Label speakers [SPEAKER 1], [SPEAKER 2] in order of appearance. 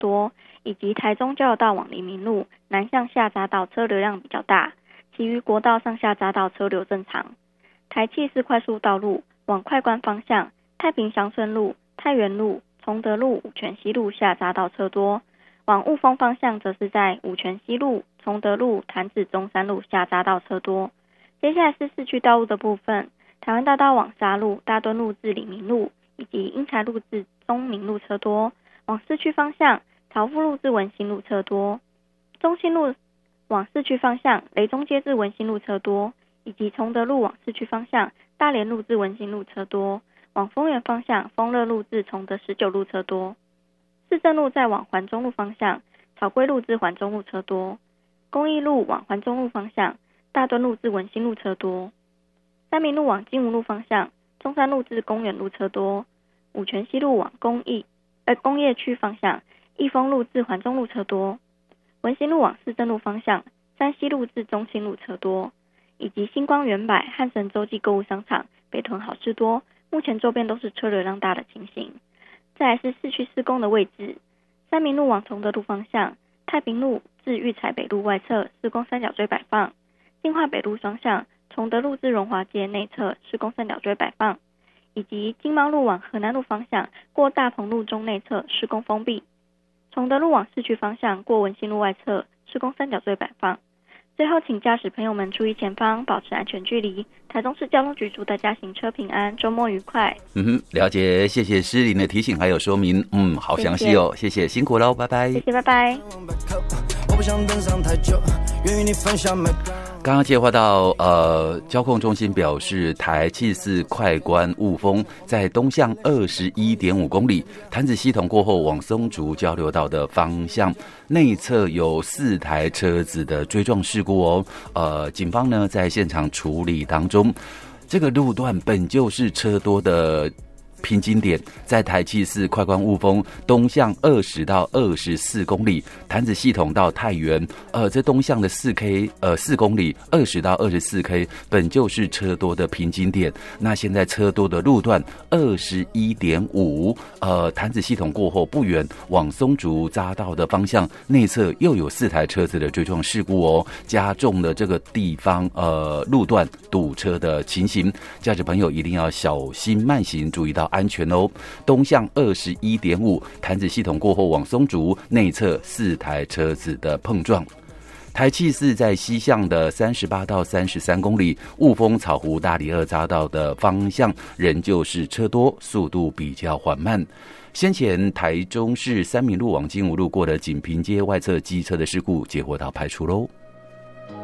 [SPEAKER 1] 多，以及台中交流道往黎明路南向下匝道车流量比较大，其余国道上下匝道车流正常。台七四快速道路往快关方向，太平乡村路、太原路、崇德路、五权西路下匝道车多，往雾峰方向则是在五权西路、崇德路、潭子中山路下匝道车多。接下来是市区道路的部分，台湾大道往沙路、大墩路至黎明路以及英才路至中明路车多，往市区方向桃富路至文心路车多，中兴路往市区方向雷中街至文心路车多，以及崇德路往市区方向大连路至文心路车多，往丰原方向丰乐路至崇德19路车多。市政路在往环中路方向草龟路至环中路车多，公益路往环中路方向大墩路至文心路车多，三民路往金湖路方向中山路至公园路车多，五权西路往工业区方向益丰路至环中路车多，文心路往市政路方向山西路至中兴路车多，以及星光远百、汉神洲际购物商场、北屯好事多，目前周边都是车流量大的情形。再来是市区施工的位置，三民路往崇德路方向太平路至育才北路外侧施工三角锥摆放，进化北路双向崇德路至荣华街内侧施工三角锥摆放，以及金猫路往河南路方向过大鹏路中内侧施工封闭，崇德路往市区方向过文心路外侧施工三角锥摆放。最后请驾驶朋友们注意前方，保持安全距离。台中市交通局祝大家行车平安，周末愉快。
[SPEAKER 2] 了解，谢谢诗琳的提醒还有说明，好详细哦，谢谢，辛苦喽，拜拜。
[SPEAKER 1] 谢谢，拜拜。
[SPEAKER 2] 刚刚接话到交控中心表示，台74快关雾峰在东向21.5公里，潭子系统过后往松竹交流道的方向内侧有4台车子的追撞事故哦。警方呢在现场处理当中，这个路段本就是车多的平均点，在台74快关雾峰东向20到24公里，潭子系统到太原，这东向的4公里20到24K 本就是车多的平均点。那现在车多的路段21.5，潭子系统过后不远往松竹匝道的方向内侧又有4台车子的追撞事故哦，加重了这个地方路段堵车的情形。驾驶朋友一定要小心慢行，注意到安全哦。东向21.5，潭子系统过后往松竹内侧4台车子的碰撞。台74在西向的38到33公里，雾峰草湖大里2匝道的方向仍旧是车多，速度比较缓慢。先前台中市三民路往金湖路过的锦屏街外侧机车的事故，结果到排除喽。